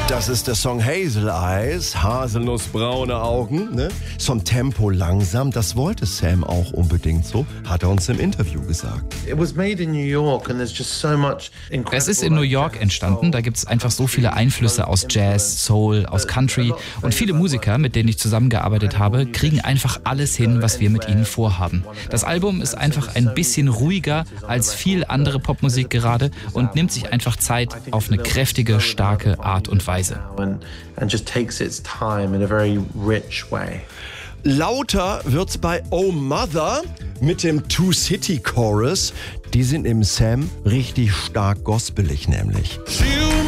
Das ist der Song Hazel Eyes, haselnussbraune Augen, ne? Vom Tempo langsam, das wollte Sam auch unbedingt so, hat er uns im Interview gesagt. Es ist in New York entstanden, da gibt es einfach so viele Einflüsse aus Jazz, Soul, aus Country und viele Musiker, mit denen ich zusammengearbeitet habe, kriegen einfach alles hin, was wir mit ihnen vorhaben. Das Album ist einfach ein bisschen ruhiger als viel andere Popmusik gerade und nimmt sich einfach Zeit auf eine kräftige, starke Art und Weise. Lauter wird's bei Oh Mother mit dem Two City Chorus. Die sind im Sam richtig stark gospelig nämlich.